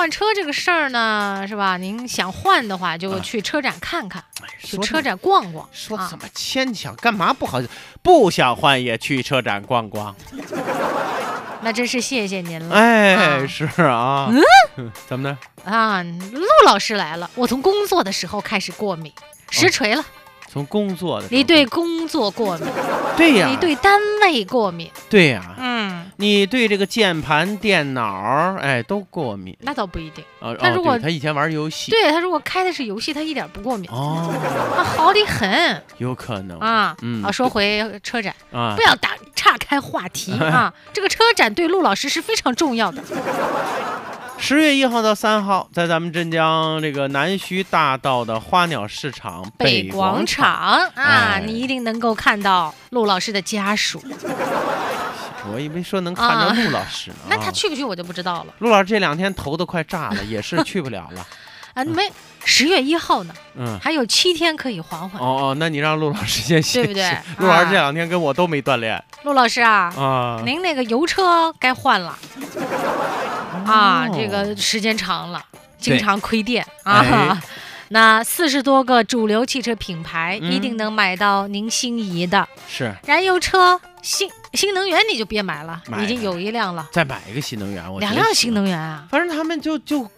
换车这个事儿呢，是吧？您想换的话，就去车展看看，去车展逛逛。 说怎么牵强？干嘛不好？不想换也去车展逛逛。 那真是谢谢您了。 哎，是啊。怎么呢？ 啊，陆老师来了。我从工作的时候开始过敏，实锤了。 从工作的， 你对工作过敏， 对呀， 你对单位过敏， 对呀，你对这个键盘、电脑，哎，都过敏。 那倒不一定。 他如果他以前玩游戏， 对他如果开的是游戏，他一点不过敏。 哦， 他好得很。 有可能啊。说回车展啊， 不要岔开话题啊。这个车展对陆老师是非常重要的。 10月1号到3号，在咱们镇江这个南徐大道的花鸟市场北广场啊，你一定能够看到陆老师的家属。 我以为说能看到陆老师呢。 那他去不去我就不知道了。 陆老师这2天头都快炸了，也是去不了了。 没10月1号呢，还有7天可以缓缓。 哦，那你让陆老师先歇， 对不对？ 陆老师这2天跟我都没锻炼。 陆老师啊，您那个油车该换了啊，这个时间长了，经常亏电啊。那40多个主流汽车品牌一定能买到您心仪的。 是燃油车新能源你就别买了，已经有1辆了。 再买一个新能源，我 2辆新能源啊， 反正他们就